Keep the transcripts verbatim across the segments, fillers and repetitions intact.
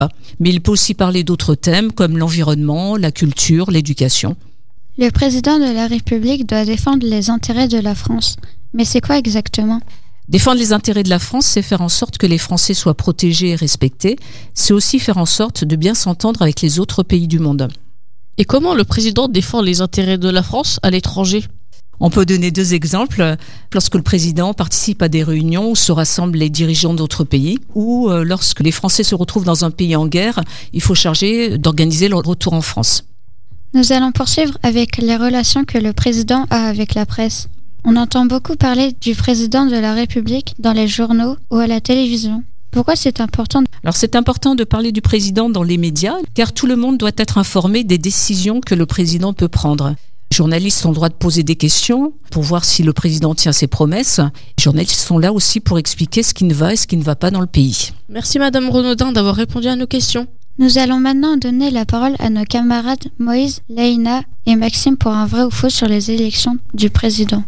Mais il peut aussi parler d'autres thèmes comme l'environnement, la culture, l'éducation. Le président de la République doit défendre les intérêts de la France. Mais c'est quoi exactement ? Défendre les intérêts de la France, c'est faire en sorte que les Français soient protégés et respectés. C'est aussi faire en sorte de bien s'entendre avec les autres pays du monde. Et comment le président défend les intérêts de la France à l'étranger ? On peut donner deux exemples. Lorsque le président participe à des réunions où se rassemblent les dirigeants d'autres pays, ou lorsque les Français se retrouvent dans un pays en guerre, il faut charger d'organiser leur retour en France. Nous allons poursuivre avec les relations que le président a avec la presse. On entend beaucoup parler du président de la République dans les journaux ou à la télévision. Pourquoi c'est important ? Alors c'est important de parler du président dans les médias, car tout le monde doit être informé des décisions que le président peut prendre. Les journalistes ont le droit de poser des questions pour voir si le président tient ses promesses. Les journalistes sont là aussi pour expliquer ce qui ne va et ce qui ne va pas dans le pays. Merci Madame Renaudin d'avoir répondu à nos questions. Nous allons maintenant donner la parole à nos camarades Moïse, Léina et Maxime pour un vrai ou faux sur les élections du président.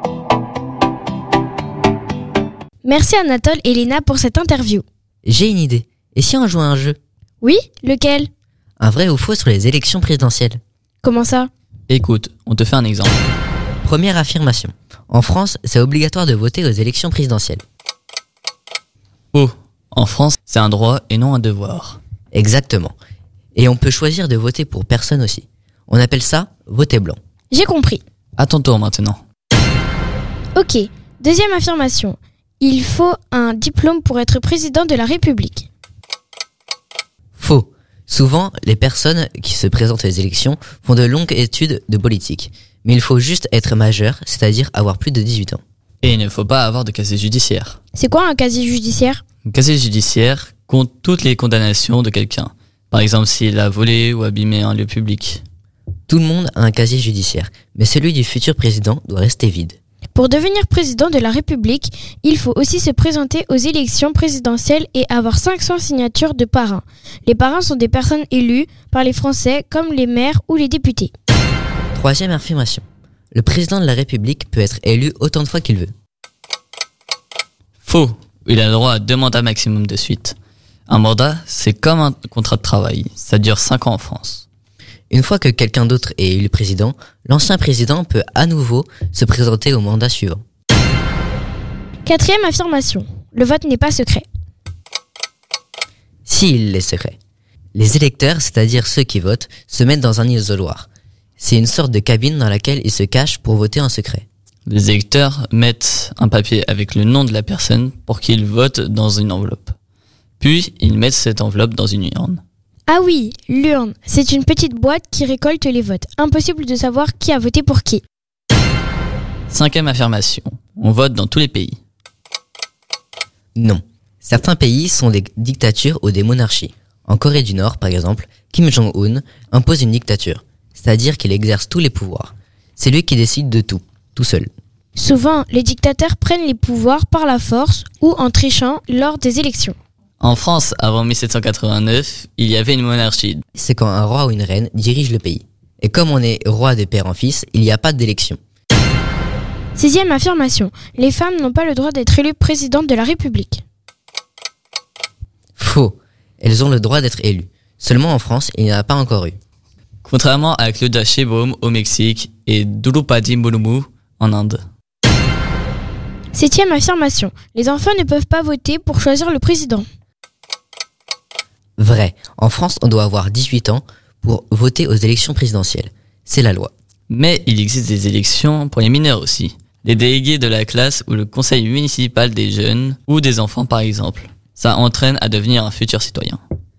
Merci Anatole et Léna pour cette interview. J'ai une idée. Et si on jouait à un jeu ? Oui, lequel ? Un vrai ou faux sur les élections présidentielles. Comment ça ? Écoute, on te fait un exemple. Première affirmation. En France, c'est obligatoire de voter aux élections présidentielles. Faux. En France, c'est un droit et non un devoir. Exactement. Et on peut choisir de voter pour personne aussi. On appelle ça voter blanc. J'ai compris. À ton tour maintenant. Ok, deuxième affirmation. Il faut un diplôme pour être président de la République. Faux. Souvent, les personnes qui se présentent aux élections font de longues études de politique. Mais il faut juste être majeur, c'est-à-dire avoir plus de dix-huit ans. Et il ne faut pas avoir de casier judiciaire. C'est quoi un casier judiciaire ? Un casier judiciaire compte toutes les condamnations de quelqu'un. Par exemple, s'il a volé ou abîmé un lieu public. Tout le monde a un casier judiciaire, mais celui du futur président doit rester vide. Pour devenir président de la République, il faut aussi se présenter aux élections présidentielles et avoir cinq cents signatures de parrains. Les parrains sont des personnes élues par les Français comme les maires ou les députés. Troisième affirmation. Le président de la République peut être élu autant de fois qu'il veut. Faux. Il a le droit à deux mandats maximum de suite. Un mandat, c'est comme un contrat de travail. Ça dure cinq ans en France. Une fois que quelqu'un d'autre est élu président, l'ancien président peut à nouveau se présenter au mandat suivant. Quatrième affirmation. Le vote n'est pas secret. Si, il est secret. Les électeurs, c'est-à-dire ceux qui votent, se mettent dans un isoloir. C'est une sorte de cabine dans laquelle ils se cachent pour voter en secret. Les électeurs mettent un papier avec le nom de la personne pour qu'ils votent dans une enveloppe. Puis, ils mettent cette enveloppe dans une urne. Ah oui, l'urne, c'est une petite boîte qui récolte les votes. Impossible de savoir qui a voté pour qui. Cinquième affirmation. On vote dans tous les pays. Non. Certains pays sont des dictatures ou des monarchies. En Corée du Nord, par exemple, Kim Jong-un impose une dictature, c'est-à-dire qu'il exerce tous les pouvoirs. C'est lui qui décide de tout, tout seul. Souvent, les dictateurs prennent les pouvoirs par la force ou en trichant lors des élections. En France, avant dix-sept cent quatre-vingt-neuf, il y avait une monarchie. C'est quand un roi ou une reine dirige le pays. Et comme on est roi de père en fils, il n'y a pas d'élection. Sixième affirmation. Les femmes n'ont pas le droit d'être élues présidentes de la République. Faux. Elles ont le droit d'être élues. Seulement en France, il n'y en a pas encore eu. Contrairement à Claudia Sheinbaum au Mexique et Droupadi Murmu en Inde. Septième affirmation. Les enfants ne peuvent pas voter pour choisir le président. Vrai. En France, on doit avoir dix-huit ans pour voter aux élections présidentielles. C'est la loi. Mais il existe des élections pour les mineurs aussi. Les délégués de la classe ou le conseil municipal des jeunes ou des enfants par exemple. Ça entraîne à devenir un futur citoyen.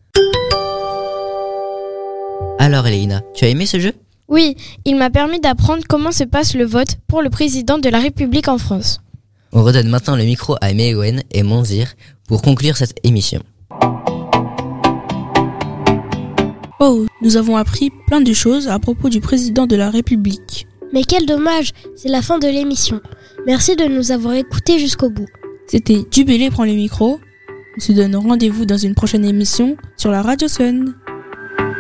Alors Léina, tu as aimé ce jeu ? Oui, il m'a permis d'apprendre comment se passe le vote pour le président de la République en France. On redonne maintenant le micro à Meouen et Monzir pour conclure cette émission. Oh, nous avons appris plein de choses à propos du président de la République. Mais quel dommage, c'est la fin de l'émission. Merci de nous avoir écoutés jusqu'au bout. C'était Dubélé prend le micro. On se donne rendez-vous dans une prochaine émission sur la Radio Sun.